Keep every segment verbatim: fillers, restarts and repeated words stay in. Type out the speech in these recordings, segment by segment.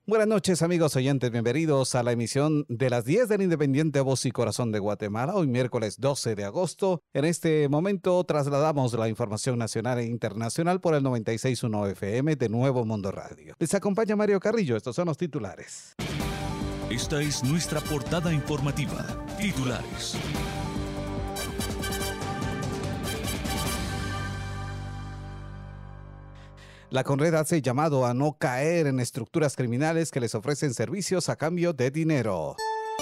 Buenas noches, amigos oyentes, bienvenidos a la emisión de las diez del Independiente Voz y Corazón de Guatemala, hoy miércoles doce de agosto. En este momento trasladamos la información nacional e internacional por el noventa y seis punto uno F M de Nuevo Mundo Radio. Les acompaña Mario Carrillo, estos son los titulares. Esta es nuestra portada informativa. Titulares. La Conred hace llamado a no caer en estructuras criminales que les ofrecen servicios a cambio de dinero.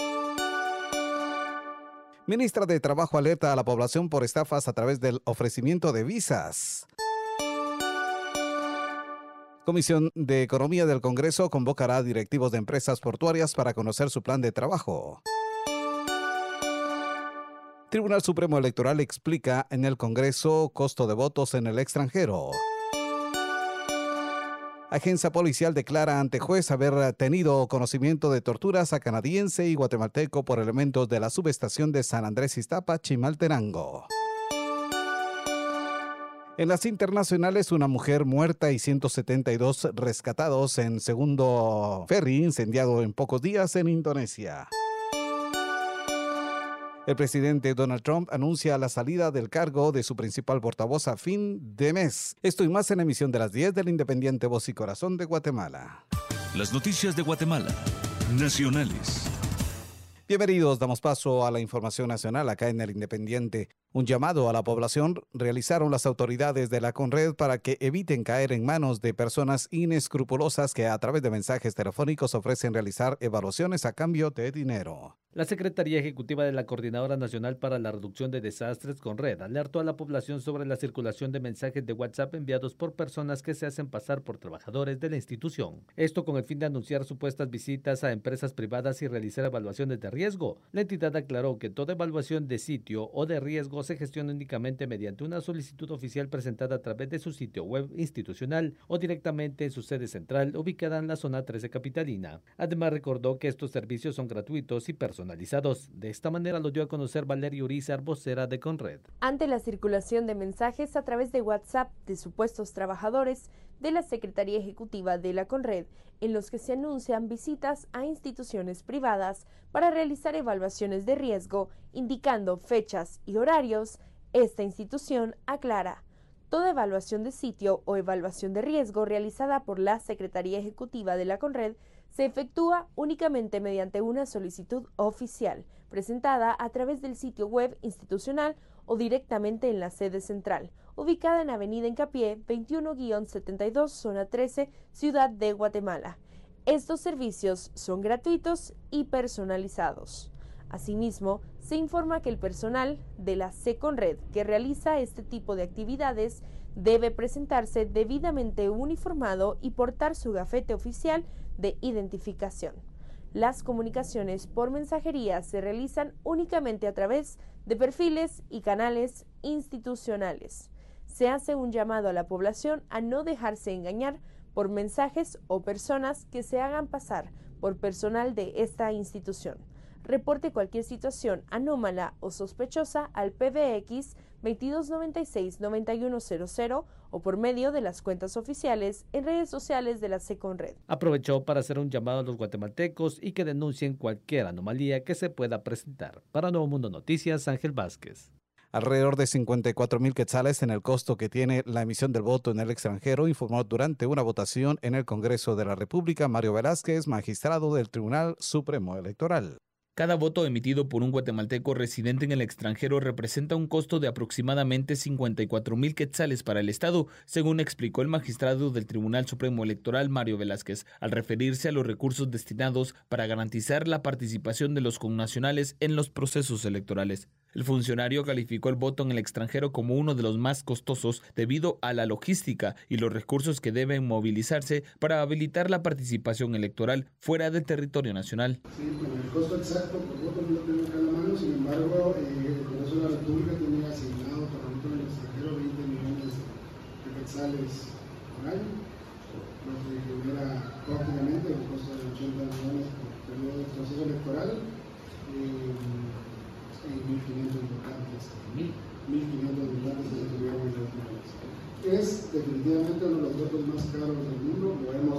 Ministra de Trabajo alerta a la población por estafas a través del ofrecimiento de visas. Comisión de Economía del Congreso convocará a directivos de empresas portuarias para conocer su plan de trabajo. Tribunal Supremo Electoral explica en el Congreso costo de votos en el extranjero. Agencia policial declara ante juez haber tenido conocimiento de torturas a canadiense y guatemalteco por elementos de la subestación de San Andrés Iztapa, Chimaltenango. En las internacionales, una mujer muerta y ciento setenta y dos rescatados en segundo ferry incendiado en pocos días en Indonesia. El presidente Donald Trump anuncia la salida del cargo de su principal portavoz a fin de mes. Esto y más en la emisión de las diez del Independiente Voz y Corazón de Guatemala. Las noticias de Guatemala, nacionales. Bienvenidos, damos paso a la información nacional acá en el Independiente. Un llamado a la población realizaron las autoridades de la Conred para que eviten caer en manos de personas inescrupulosas que a través de mensajes telefónicos ofrecen realizar evaluaciones a cambio de dinero. La Secretaría Ejecutiva de la Coordinadora Nacional para la Reducción de Desastres, Conred, alertó a la población sobre la circulación de mensajes de WhatsApp enviados por personas que se hacen pasar por trabajadores de la institución. Esto con el fin de anunciar supuestas visitas a empresas privadas y realizar evaluaciones de riesgo. La entidad aclaró que toda evaluación de sitio o de riesgo se gestiona únicamente mediante una solicitud oficial presentada a través de su sitio web institucional o directamente en su sede central ubicada en la zona trece capitalina. Además recordó que estos servicios son gratuitos y personalizados. De esta manera lo dio a conocer Valeria Urizar, vocera de Conred. Ante la circulación de mensajes a través de WhatsApp de supuestos trabajadores de la Secretaría Ejecutiva de la Conred, en los que se anuncian visitas a instituciones privadas para realizar evaluaciones de riesgo, indicando fechas y horarios, esta institución aclara: toda evaluación de sitio o evaluación de riesgo realizada por la Secretaría Ejecutiva de la Conred se efectúa únicamente mediante una solicitud oficial, presentada a través del sitio web institucional o directamente en la sede central, ubicada en Avenida Hincapié veintiuno setenta y dos, Zona trece, Ciudad de Guatemala. Estos servicios son gratuitos y personalizados. Asimismo, se informa que el personal de la C-Conred que realiza este tipo de actividades debe presentarse debidamente uniformado y portar su gafete oficial de identificación. Las comunicaciones por mensajería se realizan únicamente a través de perfiles y canales institucionales. Se hace un llamado a la población a no dejarse engañar por mensajes o personas que se hagan pasar por personal de esta institución. Reporte cualquier situación anómala o sospechosa al P B X veintidós noventa y seis, noventa y uno cero cero o por medio de las cuentas oficiales en redes sociales de la C-Conred. Aprovechó para hacer un llamado a los guatemaltecos y que denuncien cualquier anomalía que se pueda presentar. Para Nuevo Mundo Noticias, Ángel Vázquez. Alrededor de cincuenta y cuatro mil quetzales en el costo que tiene la emisión del voto en el extranjero, informó durante una votación en el Congreso de la República Mario Velázquez, magistrado del Tribunal Supremo Electoral. Cada voto emitido por un guatemalteco residente en el extranjero representa un costo de aproximadamente cincuenta y cuatro mil quetzales para el Estado, según explicó el magistrado del Tribunal Supremo Electoral Mario Velázquez, al referirse a los recursos destinados para garantizar la participación de los connacionales en los procesos electorales. El funcionario calificó el voto en el extranjero como uno de los más costosos debido a la logística y los recursos que deben movilizarse para habilitar la participación electoral fuera del territorio nacional. Sí, bueno, el costo exacto por voto no lo tengo acá en la mano, sin embargo, eh, el Congreso de la República tiene asignado para el voto en el extranjero veinte millones de quetzales por año, lo que genera prácticamente el costo de ochenta millones por periodo del proceso electoral. Eh, mil quinientos votantes, mil quinientos votantes de gobierno nacionales. Es definitivamente uno de los votos más caros del mundo, lo hemos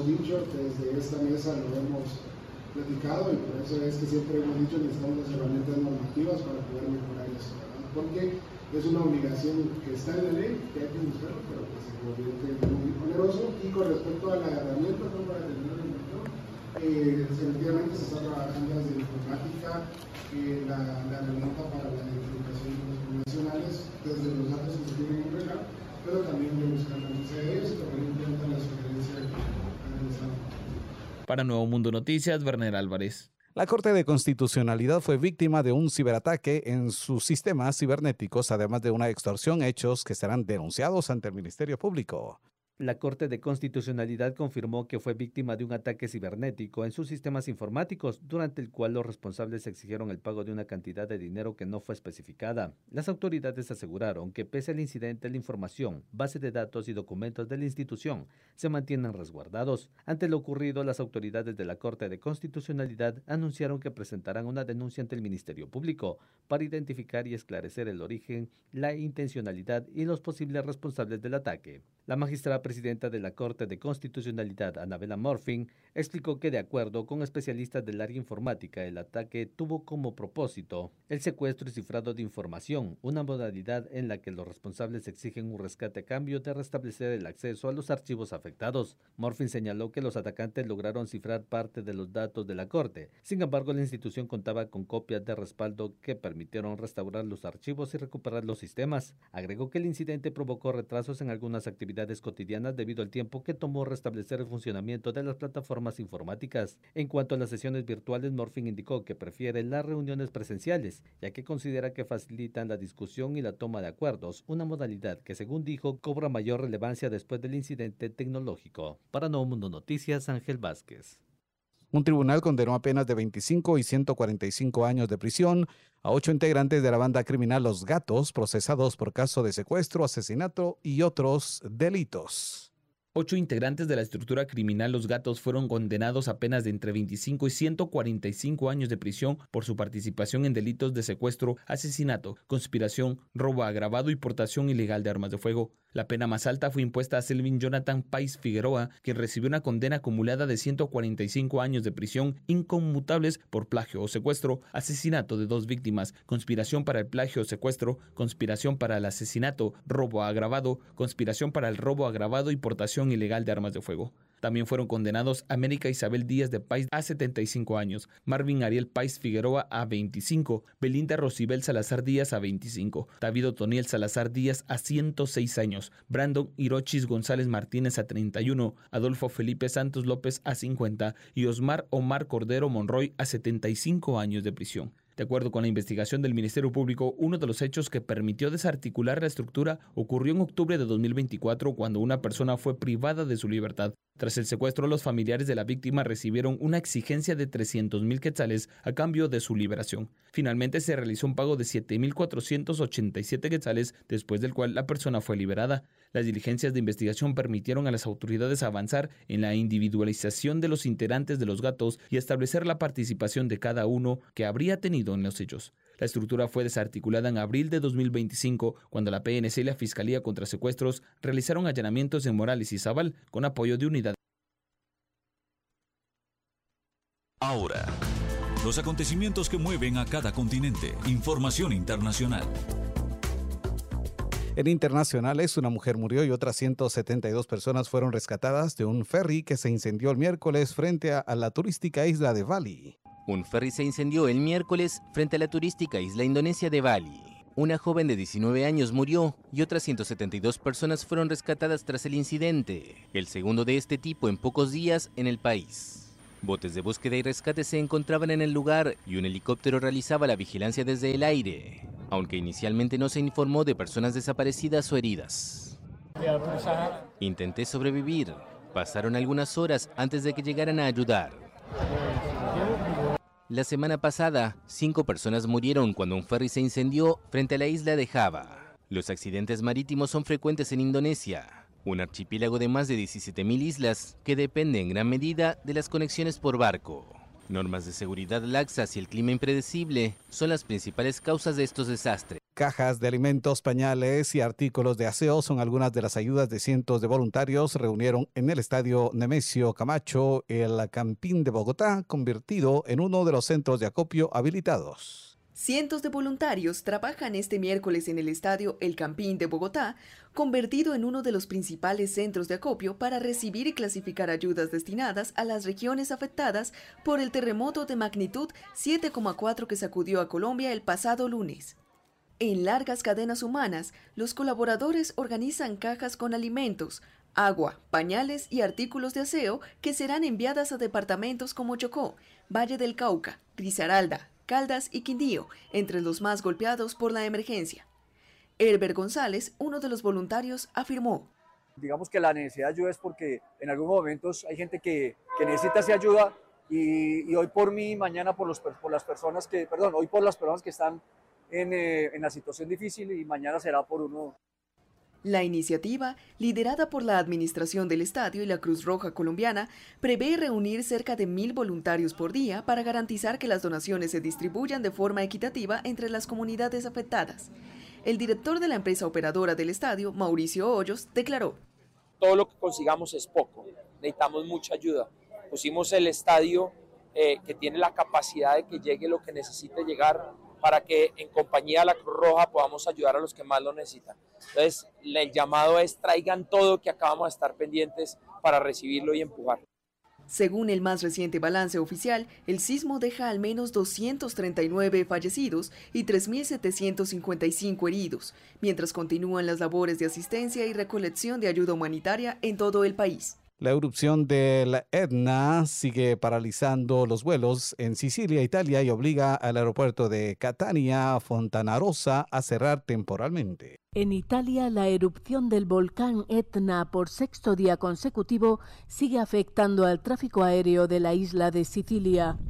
dicho, desde esta mesa lo hemos platicado y por eso es que siempre hemos dicho que necesitamos las herramientas normativas para poder mejorar esto, ¿verdad? Porque es una obligación que está en la ley, que hay que buscarlo, pero que se convierte muy oneroso. Y con respecto a la herramienta, no para terminar el momento, eh, efectivamente se está trabajando desde informática, eh, la, la herramienta para la identificación de los nacionales, desde los datos que se tienen en regla, pero también de buscar la lista de ellos y tomar en cuenta la sugerencia que han realizado. Para Nuevo Mundo Noticias, Werner Álvarez. La Corte de Constitucionalidad fue víctima de un ciberataque en sus sistemas cibernéticos, además de una extorsión, hechos que serán denunciados ante el Ministerio Público. La Corte de Constitucionalidad confirmó que fue víctima de un ataque cibernético en sus sistemas informáticos, durante el cual los responsables exigieron el pago de una cantidad de dinero que no fue especificada. Las autoridades aseguraron que pese al incidente, la información, base de datos y documentos de la institución se mantienen resguardados. Ante lo ocurrido, las autoridades de la Corte de Constitucionalidad anunciaron que presentarán una denuncia ante el Ministerio Público para identificar y esclarecer el origen, la intencionalidad y los posibles responsables del ataque. La magistrada presidenta de la Corte de Constitucionalidad, Annabella Morfin, explicó que de acuerdo con especialistas del área informática, el ataque tuvo como propósito el secuestro y cifrado de información, una modalidad en la que los responsables exigen un rescate a cambio de restablecer el acceso a los archivos afectados. Morfin señaló que los atacantes lograron cifrar parte de los datos de la Corte. Sin embargo, la institución contaba con copias de respaldo que permitieron restaurar los archivos y recuperar los sistemas. Agregó que el incidente provocó retrasos en algunas actividades cotidianas debido al tiempo que tomó restablecer el funcionamiento de las plataformas informáticas. En cuanto a las sesiones virtuales, Morfin indicó que prefiere las reuniones presenciales, ya que considera que facilitan la discusión y la toma de acuerdos, una modalidad que, según dijo, cobra mayor relevancia después del incidente tecnológico. Para Nuevo Mundo Noticias, Ángel Vázquez. Un tribunal condenó a penas de veinticinco y ciento cuarenta y cinco años de prisión a ocho integrantes de la banda criminal Los Gatos, procesados por caso de secuestro, asesinato y otros delitos. Ocho integrantes de la estructura criminal Los Gatos fueron condenados a penas de entre veinticinco y ciento cuarenta y cinco años de prisión por su participación en delitos de secuestro, asesinato, conspiración, robo agravado y portación ilegal de armas de fuego. La pena más alta fue impuesta a Selvin Jonathan Pais Figueroa, quien recibió una condena acumulada de ciento cuarenta y cinco años de prisión inconmutables por plagio o secuestro, asesinato de dos víctimas, conspiración para el plagio o secuestro, conspiración para el asesinato, robo agravado, conspiración para el robo agravado y portación ilegal de armas de fuego. También fueron condenados América Isabel Díaz de Pais a setenta y cinco años, Marvin Ariel Pais Figueroa a veinticinco, Belinda Rosibel Salazar Díaz a veinticinco, David Otoniel Salazar Díaz a ciento seis años, Brandon Hirochis González Martínez a treinta y uno, Adolfo Felipe Santos López a cincuenta y Osmar Omar Cordero Monroy a setenta y cinco años de prisión. De acuerdo con la investigación del Ministerio Público, uno de los hechos que permitió desarticular la estructura ocurrió en octubre de dos mil veinticuatro, cuando una persona fue privada de su libertad. Tras el secuestro, los familiares de la víctima recibieron una exigencia de trescientos mil quetzales a cambio de su liberación. Finalmente se realizó un pago de siete mil cuatrocientos ochenta y siete quetzales, después del cual la persona fue liberada. Las diligencias de investigación permitieron a las autoridades avanzar en la individualización de los integrantes de Los Gatos y establecer la participación de cada uno que habría tenido en los hechos. La estructura fue desarticulada en abril de dos mil veinticinco, cuando la P N C y la Fiscalía contra Secuestros realizaron allanamientos en Morales y Zabal con apoyo de unidades. Ahora, los acontecimientos que mueven a cada continente. Información internacional. En internacionales, una mujer murió y otras ciento setenta y dos personas fueron rescatadas de un ferry que se incendió el miércoles frente a la turística isla de Bali. Un ferry se incendió el miércoles frente a la turística isla indonesia de Bali. Una joven de diecinueve años murió y otras ciento setenta y dos personas fueron rescatadas tras el incidente, el segundo de este tipo en pocos días en el país. Botes de búsqueda y rescate se encontraban en el lugar y un helicóptero realizaba la vigilancia desde el aire, aunque inicialmente no se informó de personas desaparecidas o heridas. Intenté sobrevivir. Pasaron algunas horas antes de que llegaran a ayudar. La semana pasada, cinco personas murieron cuando un ferry se incendió frente a la isla de Java. Los accidentes marítimos son frecuentes en Indonesia, un archipiélago de más de diecisiete mil islas que depende en gran medida de las conexiones por barco. Normas de seguridad laxas y el clima impredecible son las principales causas de estos desastres. Cajas de alimentos, pañales y artículos de aseo son algunas de las ayudas de cientos de voluntarios reunieron en el estadio Nemesio Camacho, el Campín de Bogotá, convertido en uno de los centros de acopio habilitados. Cientos de voluntarios trabajan este miércoles en el estadio El Campín de Bogotá, convertido en uno de los principales centros de acopio para recibir y clasificar ayudas destinadas a las regiones afectadas por el terremoto de magnitud siete coma cuatro que sacudió a Colombia el pasado lunes. En largas cadenas humanas, los colaboradores organizan cajas con alimentos, agua, pañales y artículos de aseo que serán enviadas a departamentos como Chocó, Valle del Cauca, Risaralda, Caldas y Quindío, entre los más golpeados por la emergencia. Herbert González, uno de los voluntarios, afirmó: digamos que la necesidad de ayuda es porque en algunos momentos hay gente que, que necesita esa ayuda y, y hoy por mí, mañana por, los, por las personas que, perdón, hoy por las personas que están En, eh, en la situación difícil y mañana será por uno. La iniciativa, liderada por la Administración del Estadio y la Cruz Roja Colombiana, prevé reunir cerca de mil voluntarios por día para garantizar que las donaciones se distribuyan de forma equitativa entre las comunidades afectadas. El director de la empresa operadora del estadio, Mauricio Hoyos, declaró: todo lo que consigamos es poco, necesitamos mucha ayuda. Pusimos el estadio eh, que tiene la capacidad de que llegue lo que necesite llegar, para que en compañía de la Cruz Roja podamos ayudar a los que más lo necesitan. Entonces, el llamado es: traigan todo, que acabamos de estar pendientes para recibirlo y empujar. Según el más reciente balance oficial, el sismo deja al menos doscientos treinta y nueve fallecidos y tres mil setecientos cincuenta y cinco heridos, mientras continúan las labores de asistencia y recolección de ayuda humanitaria en todo el país. La erupción del Etna sigue paralizando los vuelos en Sicilia, Italia, y obliga al aeropuerto de Catania, Fontanarossa, a cerrar temporalmente. En Italia, la erupción del volcán Etna por sexto día consecutivo sigue afectando al tráfico aéreo de la isla de Sicilia.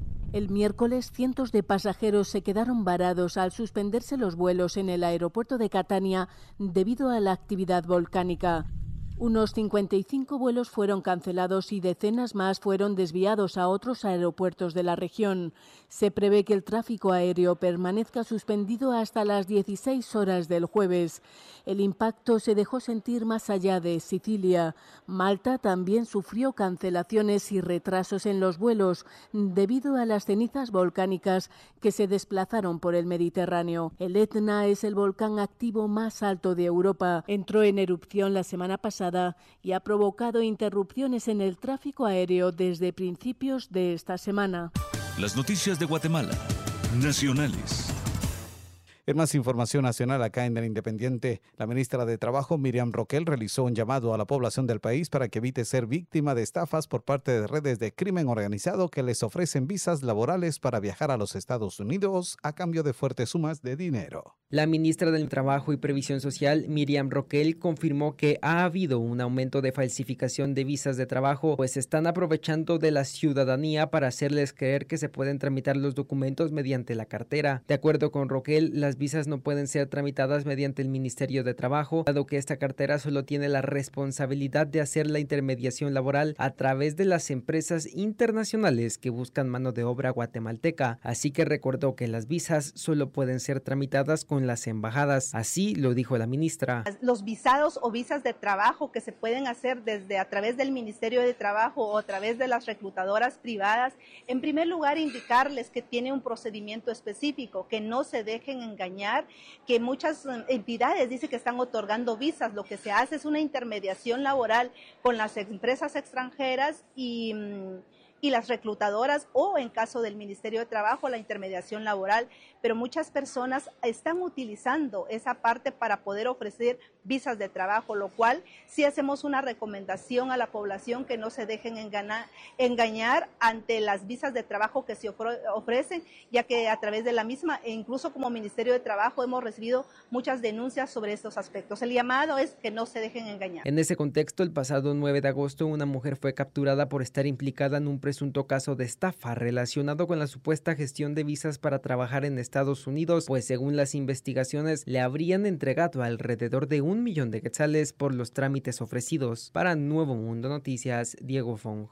El miércoles, cientos de pasajeros se quedaron varados al suspenderse los vuelos en el aeropuerto de Catania debido a la actividad volcánica. Unos cincuenta y cinco vuelos fueron cancelados y decenas más fueron desviados a otros aeropuertos de la región. Se prevé que el tráfico aéreo permanezca suspendido hasta las dieciséis horas del jueves. El impacto se dejó sentir más allá de Sicilia. Malta también sufrió cancelaciones y retrasos en los vuelos debido a las cenizas volcánicas que se desplazaron por el Mediterráneo. El Etna es el volcán activo más alto de Europa. Entró en erupción la semana pasada y ha provocado interrupciones en el tráfico aéreo desde principios de esta semana. Las noticias de Guatemala, nacionales. En más información nacional acá en El Independiente, la ministra de Trabajo, Miriam Roquel, realizó un llamado a la población del país para que evite ser víctima de estafas por parte de redes de crimen organizado que les ofrecen visas laborales para viajar a los Estados Unidos a cambio de fuertes sumas de dinero. La ministra del Trabajo y Previsión Social, Miriam Roquel, confirmó que ha habido un aumento de falsificación de visas de trabajo, pues están aprovechando de la ciudadanía para hacerles creer que se pueden tramitar los documentos mediante la cartera. De acuerdo con Roquel, las visas no pueden ser tramitadas mediante el Ministerio de Trabajo, dado que esta cartera solo tiene la responsabilidad de hacer la intermediación laboral a través de las empresas internacionales que buscan mano de obra guatemalteca. Así que recordó que las visas solo pueden ser tramitadas con las embajadas. Así lo dijo la ministra. Los visados o visas de trabajo que se pueden hacer desde a través del Ministerio de Trabajo o a través de las reclutadoras privadas, en primer lugar indicarles que tiene un procedimiento específico, que no se dejen engañar, que muchas entidades dicen que están otorgando visas. Lo que se hace es una intermediación laboral con las empresas extranjeras y, y las reclutadoras, o en caso del Ministerio de Trabajo, la intermediación laboral, pero muchas personas están utilizando esa parte para poder ofrecer visas de trabajo, lo cual sí hacemos una recomendación a la población que no se dejen engañar, engañar ante las visas de trabajo que se ofrecen, ya que a través de la misma, e incluso como Ministerio de Trabajo, hemos recibido muchas denuncias sobre estos aspectos. El llamado es que no se dejen engañar. En ese contexto, el pasado nueve de agosto, una mujer fue capturada por estar implicada en un presunto caso de estafa relacionado con la supuesta gestión de visas para trabajar en Estados Unidos, pues según las investigaciones le habrían entregado alrededor de un millón de quetzales por los trámites ofrecidos. Para Nuevo Mundo Noticias, Diego Fong.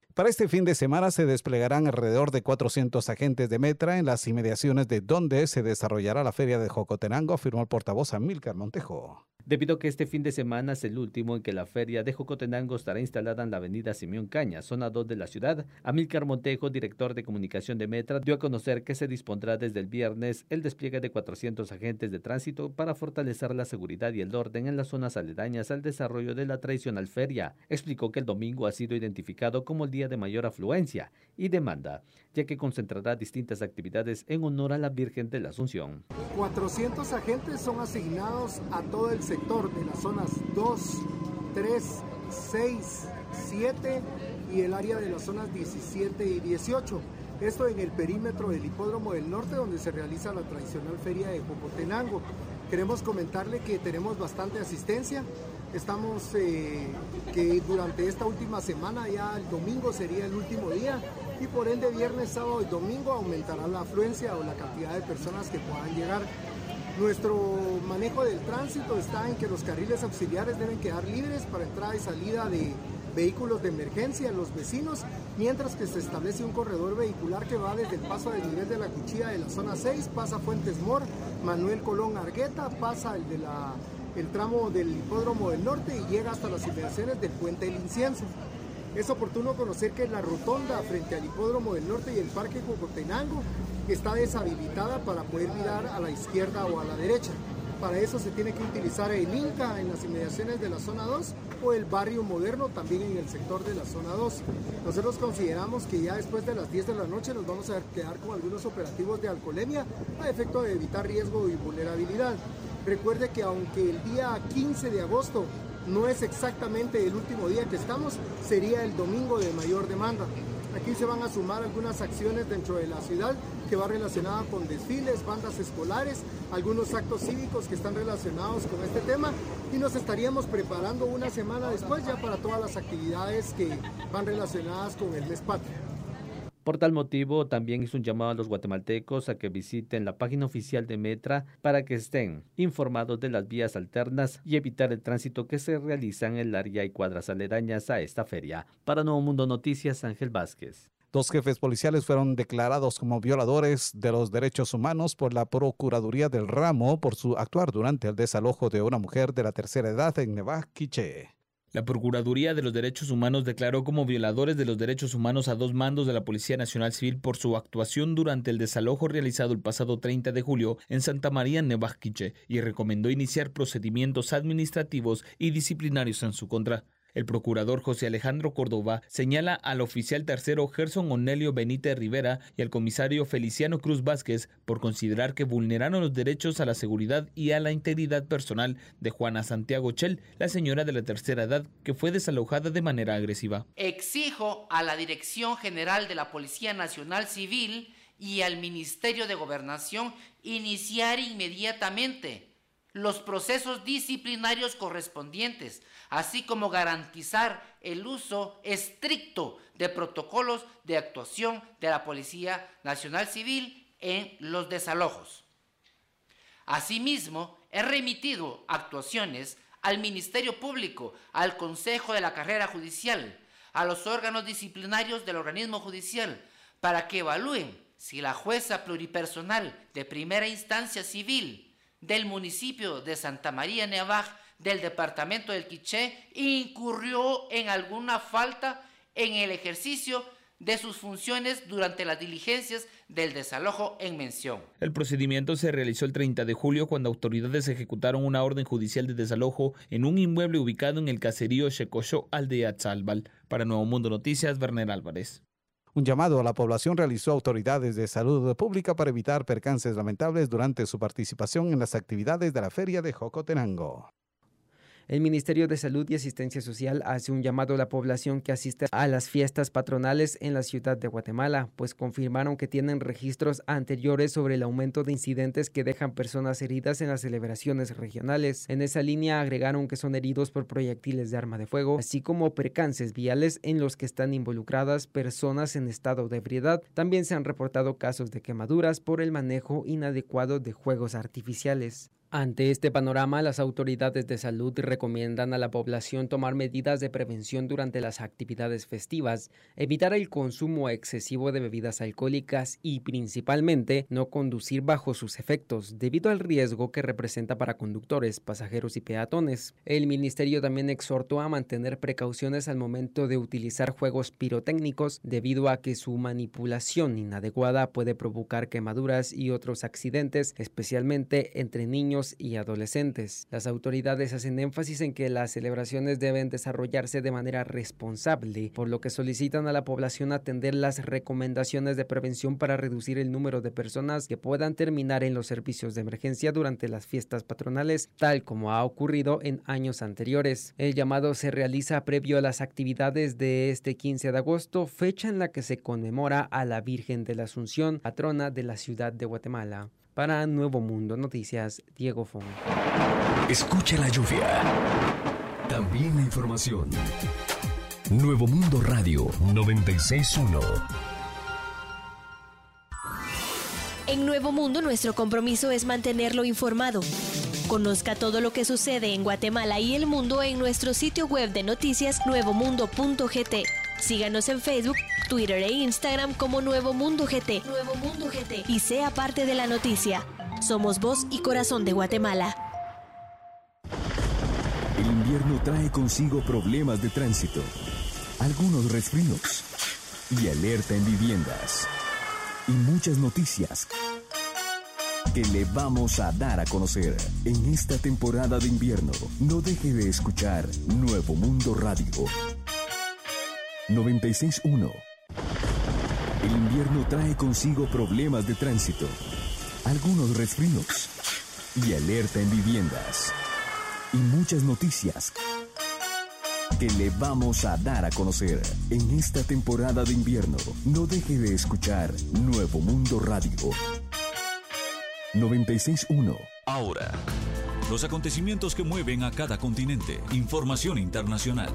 Para este fin de semana se desplegarán alrededor de cuatrocientos agentes de Metra en las inmediaciones de donde se desarrollará la Feria de Jocotenango, afirmó el portavoz Amílcar Montejo. Debido a que este fin de semana es el último en que la Feria de Jocotenango estará instalada en la avenida Simeón Caña, zona dos de la ciudad, Amílcar Montejo, director de comunicación de Metra, dio a conocer que se dispondrá desde el viernes el despliegue de cuatrocientos agentes de tránsito para fortalecer la seguridad y el orden en las zonas aledañas al desarrollo de la tradicional feria. Explicó que el domingo ha sido identificado como el día de mayor afluencia y demanda, ya que concentrará distintas actividades en honor a la Virgen de la Asunción. cuatrocientos agentes son asignados a todo el sector de las zonas dos, tres, seis, siete y el área de las zonas diecisiete y dieciocho. Esto en el perímetro del Hipódromo del Norte, donde se realiza la tradicional feria de Jocotenango. Queremos comentarle que tenemos bastante asistencia. Estamos eh, que durante esta última semana, ya el domingo sería el último día, y por ende viernes, sábado y domingo aumentará la afluencia o la cantidad de personas que puedan llegar. Nuestro manejo del tránsito está en que los carriles auxiliares deben quedar libres para entrada y salida de vehículos de emergencia en los vecinos, mientras que se establece un corredor vehicular que va desde el paso del nivel de la Cuchilla de la zona seis, pasa Fuentes Mor, Manuel Colón Argueta, pasa el de la el tramo del Hipódromo del Norte y llega hasta las inmediaciones del Puente del Incienso. Es oportuno conocer que la rotonda frente al Hipódromo del Norte y el Parque Jocotenango está deshabilitada para poder mirar a la izquierda o a la derecha. Para eso se tiene que utilizar el Inca en las inmediaciones de la zona dos o el Barrio Moderno también en el sector de la zona dos. Nosotros consideramos que ya después de las diez de la noche nos vamos a quedar con algunos operativos de alcoholemia a efecto de evitar riesgo y vulnerabilidad. Recuerde que aunque el día quince de agosto no es exactamente el último día que estamos, sería el domingo de mayor demanda. Aquí se van a sumar algunas acciones dentro de la ciudad que va relacionada con desfiles, bandas escolares, algunos actos cívicos que están relacionados con este tema, y nos estaríamos preparando una semana después ya para todas las actividades que van relacionadas con el mes patrio. Por tal motivo, también hizo un llamado a los guatemaltecos a que visiten la página oficial de Metra para que estén informados de las vías alternas y evitar el tránsito que se realiza en el área y cuadras aledañas a esta feria. Para Nuevo Mundo Noticias, Ángel Vázquez. Dos jefes policiales fueron declarados como violadores de los derechos humanos por la Procuraduría del Ramo por su actuar durante el desalojo de una mujer de la tercera edad en Nevaj Quiché. La Procuraduría de los Derechos Humanos declaró como violadores de los derechos humanos a dos mandos de la Policía Nacional Civil por su actuación durante el desalojo realizado el pasado treinta de julio en Santa María, Nevaj Quiché, y recomendó iniciar procedimientos administrativos y disciplinarios en su contra. El procurador José Alejandro Córdoba señala al oficial tercero Gerson Onelio Benítez Rivera y al comisario Feliciano Cruz Vázquez por considerar que vulneraron los derechos a la seguridad y a la integridad personal de Juana Santiago Chel, la señora de la tercera edad que fue desalojada de manera agresiva. Exijo a la Dirección General de la Policía Nacional Civil y al Ministerio de Gobernación iniciar inmediatamente los procesos disciplinarios correspondientes, así como garantizar el uso estricto de protocolos de actuación de la Policía Nacional Civil en los desalojos. Asimismo, he remitido actuaciones al Ministerio Público, al Consejo de la Carrera Judicial, a los órganos disciplinarios del organismo judicial, para que evalúen si la jueza pluripersonal de primera instancia civil del municipio de Santa María Nevaj del departamento del Quiché incurrió en alguna falta en el ejercicio de sus funciones durante las diligencias del desalojo en mención. El procedimiento se realizó el treinta de julio cuando autoridades ejecutaron una orden judicial de desalojo en un inmueble ubicado en el caserío Checochó, aldea Tzalbal. Para Nuevo Mundo Noticias, Werner Álvarez. Un llamado a la población realizó autoridades de salud pública para evitar percances lamentables durante su participación en las actividades de la Feria de Jocotenango. El Ministerio de Salud y Asistencia Social hace un llamado a la población que asiste a las fiestas patronales en la ciudad de Guatemala, pues confirmaron que tienen registros anteriores sobre el aumento de incidentes que dejan personas heridas en las celebraciones regionales. En esa línea agregaron que son heridos por proyectiles de arma de fuego, así como percances viales en los que están involucradas personas en estado de ebriedad. También se han reportado casos de quemaduras por el manejo inadecuado de juegos artificiales. Ante este panorama, las autoridades de salud recomiendan a la población tomar medidas de prevención durante las actividades festivas, evitar el consumo excesivo de bebidas alcohólicas y, principalmente, no conducir bajo sus efectos, debido al riesgo que representa para conductores, pasajeros y peatones. El ministerio también exhortó a mantener precauciones al momento de utilizar juegos pirotécnicos, debido a que su manipulación inadecuada puede provocar quemaduras y otros accidentes, especialmente entre niños y adolescentes. Las autoridades hacen énfasis en que las celebraciones deben desarrollarse de manera responsable, por lo que solicitan a la población atender las recomendaciones de prevención para reducir el número de personas que puedan terminar en los servicios de emergencia durante las fiestas patronales, tal como ha ocurrido en años anteriores. El llamado se realiza previo a las actividades de este quince de agosto, fecha en la que se conmemora a la Virgen de la Asunción, patrona de la ciudad de Guatemala. Para Nuevo Mundo Noticias, Diego Fon. Escucha la lluvia. También la información. Nuevo Mundo Radio noventa y seis punto uno. En Nuevo Mundo, nuestro compromiso es mantenerlo informado. Conozca todo lo que sucede en Guatemala y el mundo en nuestro sitio web de noticias nuevo mundo punto g t. Síganos en Facebook, Twitter e Instagram como Nuevo Mundo G T. Nuevo Mundo G T. Y sea parte de la noticia. Somos voz y corazón de Guatemala. El invierno trae consigo problemas de tránsito, algunos resfríos y alerta en viviendas. Y muchas noticias que le vamos a dar a conocer en esta temporada de invierno. No deje de escuchar Nuevo Mundo Radio noventa y seis punto uno. El invierno trae consigo problemas de tránsito, algunos resfríos y alerta en viviendas. Y muchas noticias que le vamos a dar a conocer en esta temporada de invierno. No deje de escuchar Nuevo Mundo Radio noventa y seis punto uno. Ahora, los acontecimientos que mueven a cada continente. Información internacional.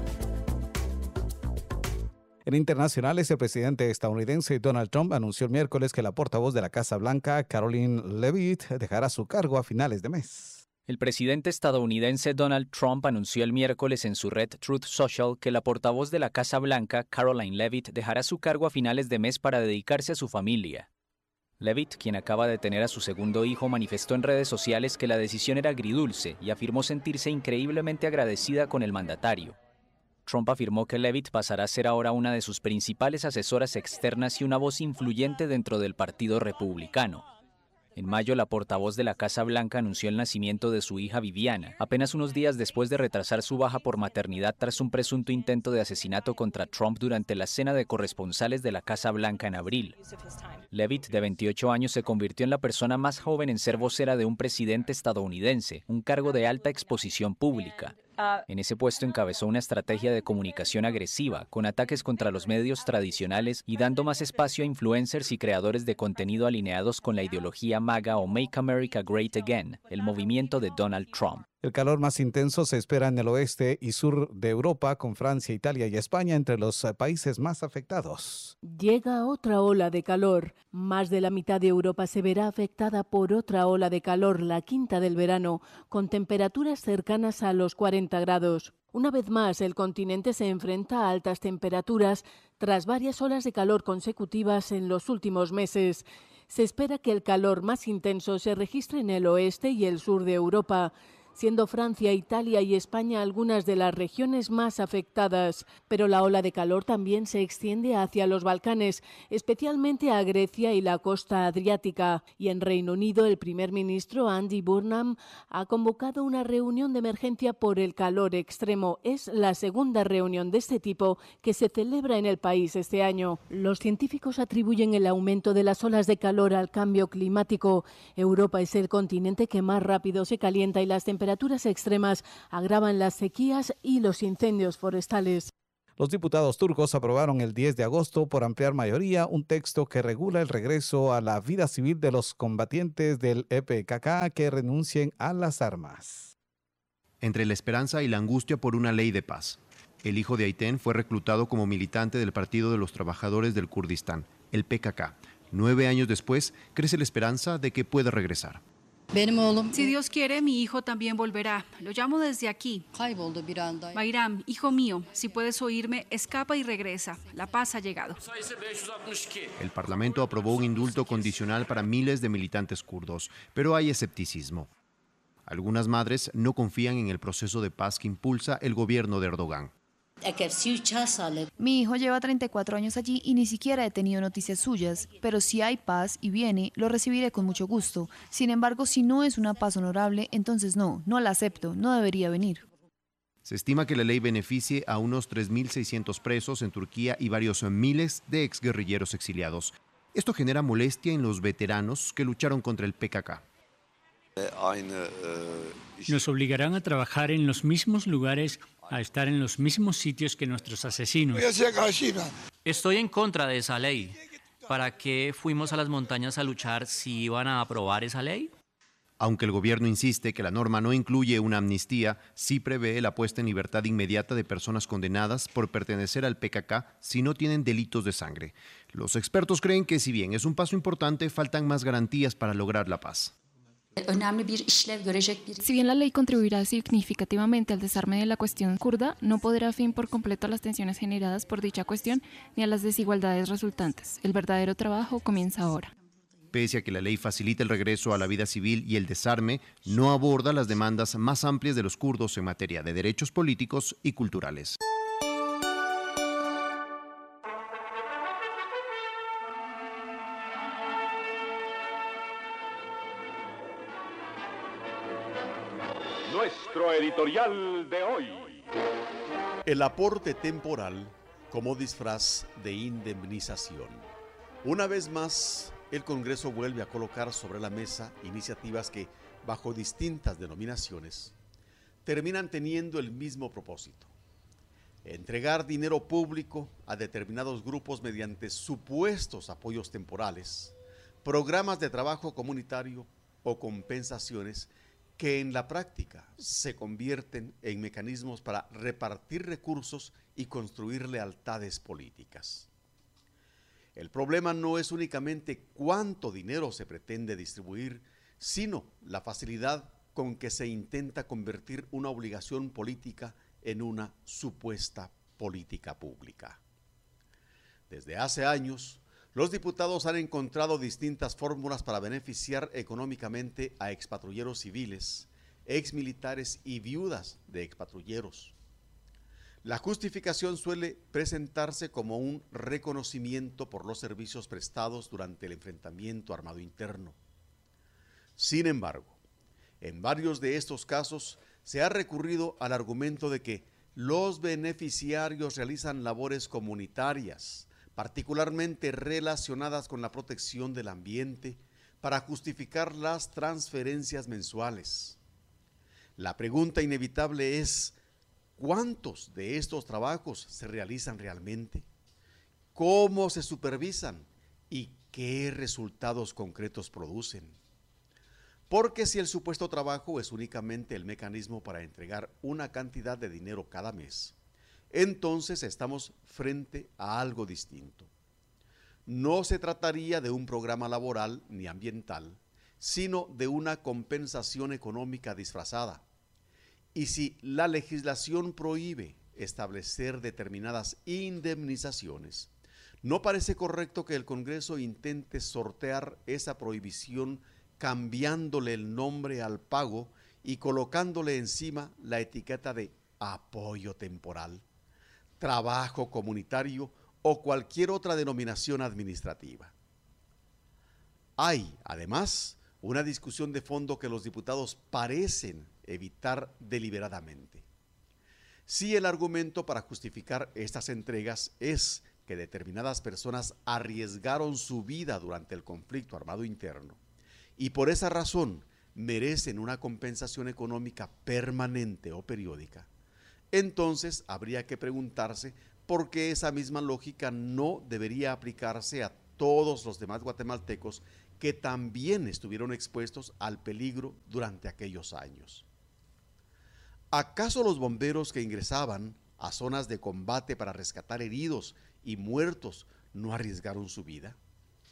En internacionales, el presidente estadounidense Donald Trump anunció el miércoles que la portavoz de la Casa Blanca, Karoline Leavitt, dejará su cargo a finales de mes. El presidente estadounidense Donald Trump anunció el miércoles en su red Truth Social que la portavoz de la Casa Blanca, Karoline Leavitt, dejará su cargo a finales de mes para dedicarse a su familia. Leavitt, quien acaba de tener a su segundo hijo, manifestó en redes sociales que la decisión era agridulce y afirmó sentirse increíblemente agradecida con el mandatario. Trump afirmó que Leavitt pasará a ser ahora una de sus principales asesoras externas y una voz influyente dentro del Partido Republicano. En mayo, la portavoz de la Casa Blanca anunció el nacimiento de su hija Viviana, apenas unos días después de retrasar su baja por maternidad tras un presunto intento de asesinato contra Trump durante la cena de corresponsales de la Casa Blanca en abril. Leavitt, de veintiocho años, se convirtió en la persona más joven en ser vocera de un presidente estadounidense, un cargo de alta exposición pública. En ese puesto encabezó una estrategia de comunicación agresiva, con ataques contra los medios tradicionales y dando más espacio a influencers y creadores de contenido alineados con la ideología MAGA o Make America Great Again, el movimiento de Donald Trump. El calor más intenso se espera en el oeste y sur de Europa, con Francia, Italia y España entre los países más afectados. Llega otra ola de calor. Más de la mitad de Europa se verá afectada por otra ola de calor, la quinta del verano, con temperaturas cercanas a los cuarenta grados. Una vez más, el continente se enfrenta a altas temperaturas tras varias olas de calor consecutivas en los últimos meses. Se espera que el calor más intenso se registre en el oeste y el sur de Europa, siendo Francia, Italia y España algunas de las regiones más afectadas. Pero la ola de calor también se extiende hacia los Balcanes, especialmente a Grecia y la costa adriática. Y en Reino Unido, el primer ministro Andy Burnham ha convocado una reunión de emergencia por el calor extremo. Es la segunda reunión de este tipo que se celebra en el país este año. Los científicos atribuyen el aumento de las olas de calor al cambio climático. Europa es el continente que más rápido se calienta y las temperaturas temperaturas extremas agravan las sequías y los incendios forestales. Los diputados turcos aprobaron el diez de agosto por amplia mayoría un texto que regula el regreso a la vida civil de los combatientes del E P K K que renuncien a las armas. Entre la esperanza y la angustia por una ley de paz. El hijo de Ayten fue reclutado como militante del Partido de los Trabajadores del Kurdistán, el P K K. Nueve años después, crece la esperanza de que pueda regresar. Si Dios quiere, mi hijo también volverá. Lo llamo desde aquí. Bayram, hijo mío, si puedes oírme, escapa y regresa. La paz ha llegado. El Parlamento aprobó un indulto condicional para miles de militantes kurdos, pero hay escepticismo. Algunas madres no confían en el proceso de paz que impulsa el gobierno de Erdogan. Mi hijo lleva treinta y cuatro años allí y ni siquiera he tenido noticias suyas, pero si hay paz y viene, lo recibiré con mucho gusto. Sin embargo, si no es una paz honorable, entonces no, no la acepto, no debería venir. Se estima que la ley beneficie a unos tres mil seiscientos presos en Turquía y varios miles de exguerrilleros exiliados. Esto genera molestia en los veteranos que lucharon contra el P K K. Nos obligarán a trabajar en los mismos lugares, a estar en los mismos sitios que nuestros asesinos. Estoy en contra de esa ley. ¿Para qué fuimos a las montañas a luchar si iban a aprobar esa ley? Aunque el gobierno insiste que la norma no incluye una amnistía, sí prevé la puesta en libertad inmediata de personas condenadas por pertenecer al P K K si no tienen delitos de sangre. Los expertos creen que si bien es un paso importante, faltan más garantías para lograr la paz. Si bien la ley contribuirá significativamente al desarme de la cuestión kurda, no podrá fin por completo a las tensiones generadas por dicha cuestión ni a las desigualdades resultantes. El verdadero trabajo comienza ahora. Pese a que la ley facilita el regreso a la vida civil y el desarme, no aborda las demandas más amplias de los kurdos en materia de derechos políticos y culturales. Nuestro editorial de hoy. El aporte temporal como disfraz de indemnización. Una vez más, el Congreso vuelve a colocar sobre la mesa iniciativas que, bajo distintas denominaciones, terminan teniendo el mismo propósito: entregar dinero público a determinados grupos mediante supuestos apoyos temporales, programas de trabajo comunitario o compensaciones que en la práctica se convierten en mecanismos para repartir recursos y construir lealtades políticas. El problema no es únicamente cuánto dinero se pretende distribuir, sino la facilidad con que se intenta convertir una obligación política en una supuesta política pública. Desde hace años, los diputados han encontrado distintas fórmulas para beneficiar económicamente a expatrulleros civiles, exmilitares y viudas de expatrulleros. La justificación suele presentarse como un reconocimiento por los servicios prestados durante el enfrentamiento armado interno. Sin embargo, en varios de estos casos se ha recurrido al argumento de que los beneficiarios realizan labores comunitarias, particularmente relacionadas con la protección del ambiente, para justificar las transferencias mensuales. La pregunta inevitable es: ¿cuántos de estos trabajos se realizan realmente? ¿Cómo se supervisan? ¿Y qué resultados concretos producen? Porque si el supuesto trabajo es únicamente el mecanismo para entregar una cantidad de dinero cada mes, entonces estamos frente a algo distinto. No se trataría de un programa laboral ni ambiental, sino de una compensación económica disfrazada. Y si la legislación prohíbe establecer determinadas indemnizaciones, no parece correcto que el Congreso intente sortear esa prohibición cambiándole el nombre al pago y colocándole encima la etiqueta de apoyo temporal, trabajo comunitario o cualquier otra denominación administrativa. Hay, además, una discusión de fondo que los diputados parecen evitar deliberadamente. Si el argumento para justificar estas entregas es que determinadas personas arriesgaron su vida durante el conflicto armado interno y por esa razón merecen una compensación económica permanente o periódica, entonces habría que preguntarse por qué esa misma lógica no debería aplicarse a todos los demás guatemaltecos que también estuvieron expuestos al peligro durante aquellos años. ¿Acaso los bomberos que ingresaban a zonas de combate para rescatar heridos y muertos no arriesgaron su vida?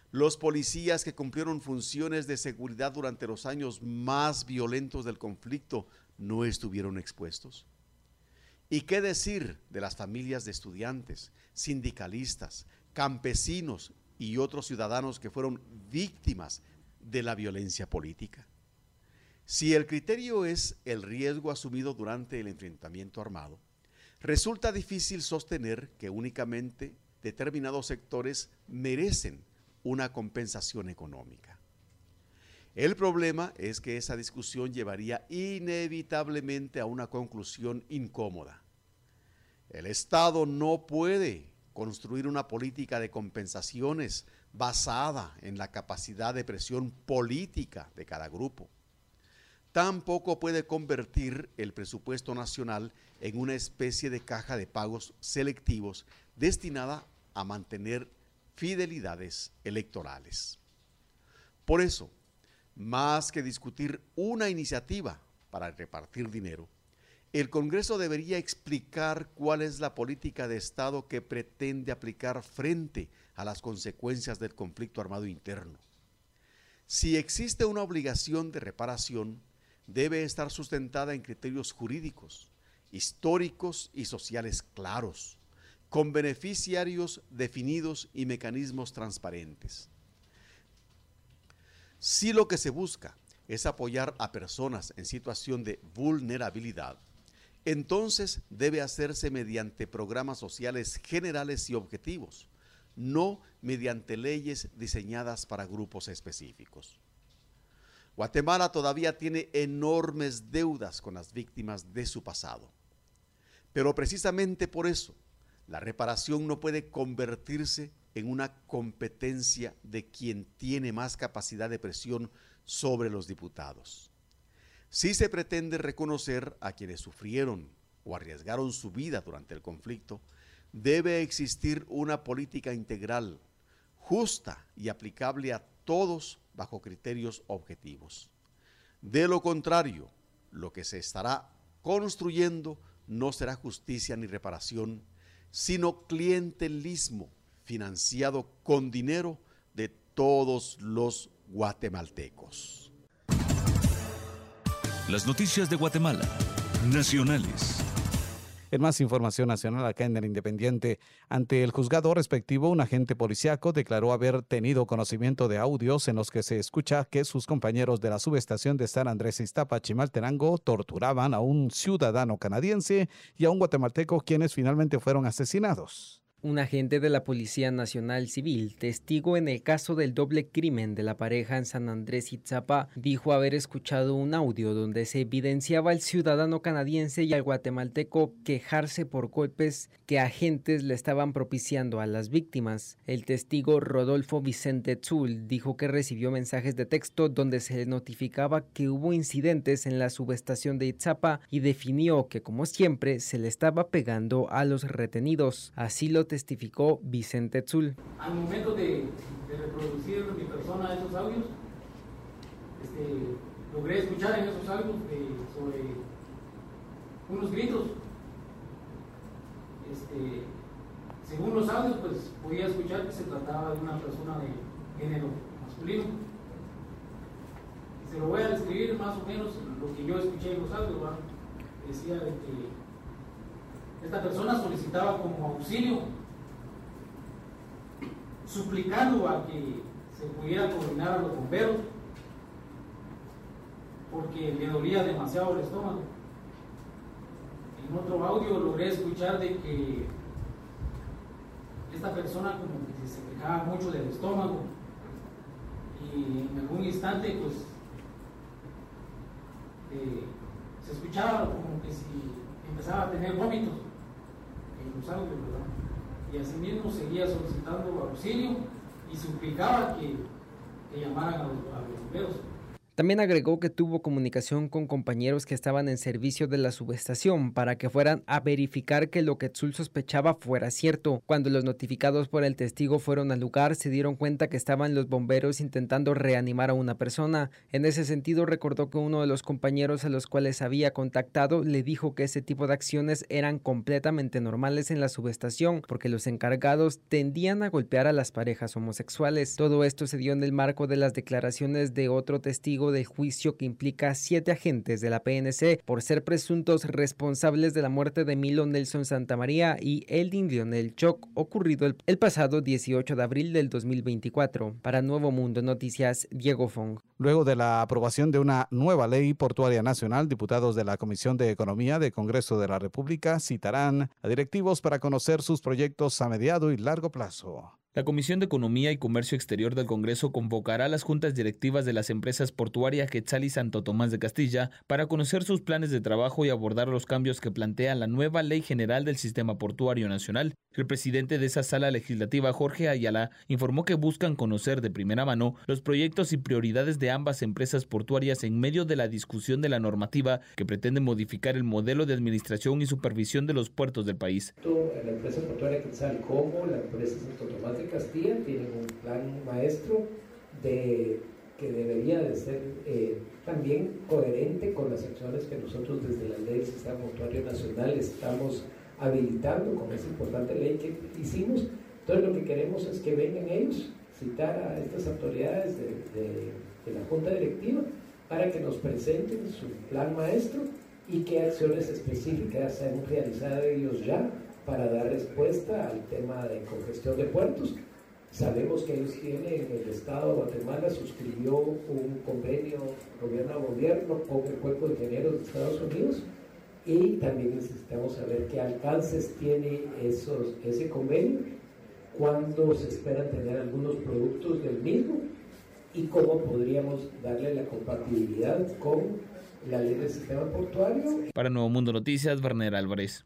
Los policías que cumplieron funciones de seguridad durante los años más violentos del conflicto no estuvieron expuestos. ¿Y qué decir de las familias de estudiantes, sindicalistas, campesinos y otros ciudadanos que fueron víctimas de la violencia política? Si el criterio es el riesgo asumido durante el enfrentamiento armado, resulta difícil sostener que únicamente determinados sectores merecen una compensación económica. El problema es que esa discusión llevaría inevitablemente a una conclusión incómoda. El Estado no puede construir una política de compensaciones basada en la capacidad de presión política de cada grupo. Tampoco puede convertir el presupuesto nacional en una especie de caja de pagos selectivos destinada a mantener fidelidades electorales. Por eso, más que discutir una iniciativa para repartir dinero, el Congreso debería explicar cuál es la política de Estado que pretende aplicar frente a las consecuencias del conflicto armado interno. Si existe una obligación de reparación, debe estar sustentada en criterios jurídicos, históricos y sociales claros, con beneficiarios definidos y mecanismos transparentes. Si lo que se busca es apoyar a personas en situación de vulnerabilidad, entonces debe hacerse mediante programas sociales generales y objetivos, no mediante leyes diseñadas para grupos específicos. Guatemala todavía tiene enormes deudas con las víctimas de su pasado, pero precisamente por eso, la reparación no puede convertirse en una competencia de quien tiene más capacidad de presión sobre los diputados. Si se pretende reconocer a quienes sufrieron o arriesgaron su vida durante el conflicto, debe existir una política integral, justa y aplicable a todos bajo criterios objetivos. De lo contrario, lo que se estará construyendo no será justicia ni reparación, sino clientelismo financiado con dinero de todos los guatemaltecos. Las noticias de Guatemala, nacionales. En más información nacional acá en el Independiente, ante el juzgado respectivo, un agente policiaco declaró haber tenido conocimiento de audios en los que se escucha que sus compañeros de la subestación de San Andrés Iztapa, Chimaltenango, torturaban a un ciudadano canadiense y a un guatemalteco, quienes finalmente fueron asesinados. Un agente de la Policía Nacional Civil, testigo en el caso del doble crimen de la pareja en San Andrés Itzapa, dijo haber escuchado un audio donde se evidenciaba al ciudadano canadiense y al guatemalteco quejarse por golpes que agentes le estaban propiciando a las víctimas. El testigo Rodolfo Vicente Tzul dijo que recibió mensajes de texto donde se le notificaba que hubo incidentes en la subestación de Itzapa y definió que, como siempre, se le estaba pegando a los retenidos. Así lo testificó Vicente Tzul. Al momento de, de reproducir mi persona esos audios, este, logré escuchar en esos audios de, sobre unos gritos. Este, según los audios, pues podía escuchar que se trataba de una persona de género masculino. Y se lo voy a describir más o menos lo que yo escuché en los audios, ¿verdad? Decía de que esta persona solicitaba como auxilio, suplicando a que se pudiera coordinar a los bomberos, porque le dolía demasiado el estómago. En otro audio logré escuchar de que esta persona como que se quejaba mucho del estómago y en algún instante pues eh, se escuchaba como que si empezaba a tener vómitos en los audios, ¿verdad? Y asimismo seguía solicitando auxilio y suplicaba que, que llamaran a los, a los bomberos. También agregó que tuvo comunicación con compañeros que estaban en servicio de la subestación para que fueran a verificar que lo que Tzul sospechaba fuera cierto. Cuando los notificados por el testigo fueron al lugar, se dieron cuenta que estaban los bomberos intentando reanimar a una persona. En ese sentido, recordó que uno de los compañeros a los cuales había contactado le dijo que ese tipo de acciones eran completamente normales en la subestación, porque los encargados tendían a golpear a las parejas homosexuales. Todo esto se dio en el marco de las declaraciones de otro testigo del juicio que implica a siete agentes de la P N C por ser presuntos responsables de la muerte de Milo Nelson Santamaría y Eldin Lionel Choc, ocurrido el, el pasado dieciocho de abril del dos mil veinticuatro. Para Nuevo Mundo Noticias, Diego Fong. Luego de la aprobación de una nueva ley portuaria nacional, diputados de la Comisión de Economía del Congreso de la República citarán a directivos para conocer sus proyectos a mediano y largo plazo. La Comisión de Economía y Comercio Exterior del Congreso convocará a las juntas directivas de las empresas portuarias Quetzal y Santo Tomás de Castilla para conocer sus planes de trabajo y abordar los cambios que plantea la nueva Ley General del Sistema Portuario Nacional. El presidente de esa sala legislativa, Jorge Ayala, informó que buscan conocer de primera mano los proyectos y prioridades de ambas empresas portuarias en medio de la discusión de la normativa que pretende modificar el modelo de administración y supervisión de los puertos del país. La empresa portuaria Quetzal como la empresa Santo Tomás de Castilla tienen un plan maestro de, que debería de ser eh, también coherente con las acciones que nosotros desde la ley del Sistema Portuario Nacional estamos habilitando con esa importante ley que hicimos. Entonces lo que queremos es que vengan ellos, citar a estas autoridades de, de, de la Junta Directiva para que nos presenten su plan maestro y qué acciones específicas se han realizado ellos ya para dar respuesta al tema de congestión de puertos. Sabemos que ellos tienen, el Estado de Guatemala suscribió un convenio gobierno a gobierno con el Cuerpo de Ingenieros de Estados Unidos y también necesitamos saber qué alcances tiene esos, ese convenio, cuándo se esperan tener algunos productos del mismo y cómo podríamos darle la compatibilidad con la ley del sistema portuario. Para Nuevo Mundo Noticias, Werner Álvarez.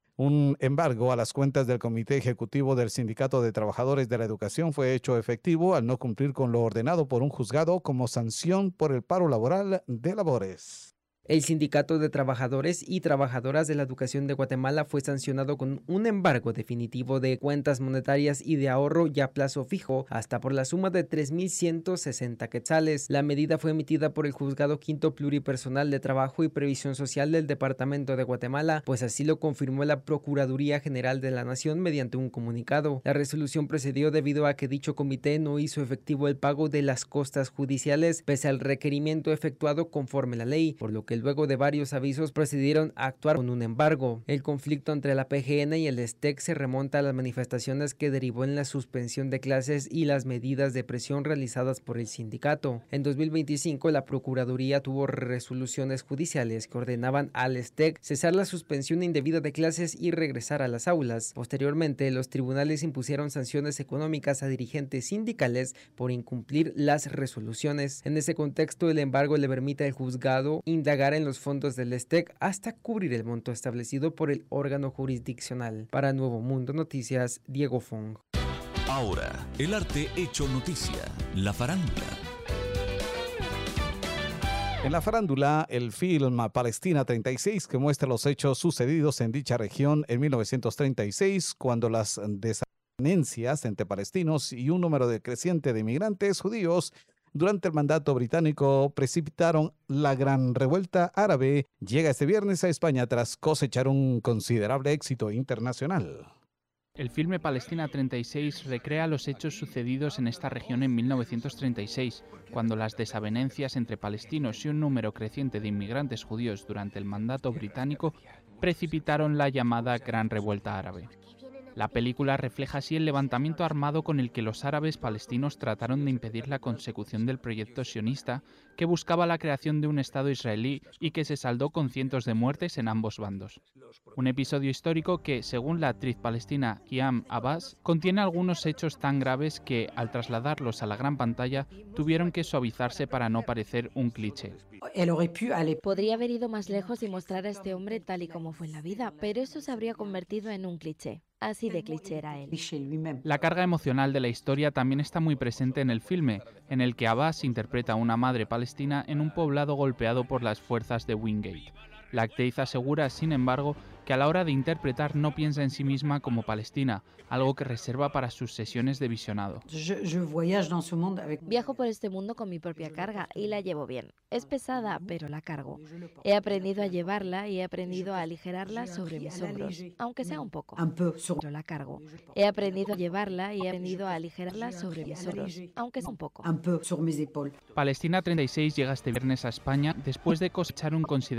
Un embargo a las cuentas del Comité Ejecutivo del Sindicato de Trabajadores de la Educación fue hecho efectivo al no cumplir con lo ordenado por un juzgado como sanción por el paro laboral de labores. El Sindicato de Trabajadores y Trabajadoras de la Educación de Guatemala fue sancionado con un embargo definitivo de cuentas monetarias y de ahorro y a plazo fijo, hasta por la suma de tres mil ciento sesenta quetzales. La medida fue emitida por el Juzgado Quinto Pluripersonal de Trabajo y Previsión Social del Departamento de Guatemala, pues así lo confirmó la Procuraduría General de la Nación mediante un comunicado. La resolución procedió debido a que dicho comité no hizo efectivo el pago de las costas judiciales, pese al requerimiento efectuado conforme la ley, por lo que luego de varios avisos procedieron a actuar con un embargo. El conflicto entre la P G N y el S T E C se remonta a las manifestaciones que derivó en la suspensión de clases y las medidas de presión realizadas por el sindicato. En dos mil veinticinco, la Procuraduría tuvo resoluciones judiciales que ordenaban al S T E C cesar la suspensión indebida de clases y regresar a las aulas. Posteriormente, los tribunales impusieron sanciones económicas a dirigentes sindicales por incumplir las resoluciones. En ese contexto, el embargo le permite al juzgado indagar en los fondos del S T E C hasta cubrir el monto establecido por el órgano jurisdiccional. Para Nuevo Mundo Noticias, Diego Fong. Ahora, el arte hecho noticia, la farándula. En la farándula, el film Palestina treinta y seis, que muestra los hechos sucedidos en dicha región en mil novecientos treinta y seis, cuando las desavenencias entre palestinos y un número creciente de inmigrantes judíos durante el mandato británico precipitaron la gran revuelta árabe, llega este viernes a España tras cosechar un considerable éxito internacional. El filme Palestina treinta y seis recrea los hechos sucedidos en esta región en mil novecientos treinta y seis, cuando las desavenencias entre palestinos y un número creciente de inmigrantes judíos durante el mandato británico precipitaron la llamada Gran Revuelta Árabe. La película refleja así el levantamiento armado con el que los árabes palestinos trataron de impedir la consecución del proyecto sionista que buscaba la creación de un Estado israelí y que se saldó con cientos de muertes en ambos bandos. Un episodio histórico que, según la actriz palestina Kiam Abbas, contiene algunos hechos tan graves que, al trasladarlos a la gran pantalla, tuvieron que suavizarse para no parecer un cliché. Podría haber ido más lejos y mostrar a este hombre tal y como fue en la vida, pero eso se habría convertido en un cliché. Así de cliché era él. La carga emocional de la historia también está muy presente en el filme, en el que Abbas interpreta a una madre palestina en un poblado golpeado por las fuerzas de Wingate. La actriz asegura, sin embargo, que a la hora de interpretar no piensa en sí misma como palestina, algo que reserva para sus sesiones de visionado. Viajo por este mundo con mi propia carga y la llevo bien. Es pesada, pero la cargo. He aprendido a llevarla y he aprendido a aligerarla sobre mis hombros, aunque sea un poco. Pero la cargo. He aprendido a llevarla y he aprendido a aligerarla sobre mis hombros, aunque sea un poco. Palestina treinta y seis llega este viernes a España después de cosechar un considerable